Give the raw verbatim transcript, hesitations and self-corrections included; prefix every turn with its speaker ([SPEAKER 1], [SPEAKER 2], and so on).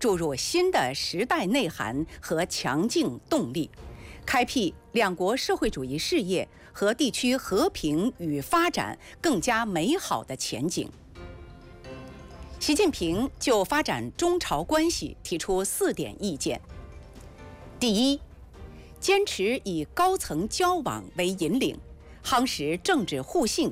[SPEAKER 1] 注入新的时代内涵和强劲动力，开辟两国社会主义事业和地区和平与发展更加美好的前景。习近平就发展中朝关系提出四点意见：第一，坚持以高层交往为引领，夯实政治互信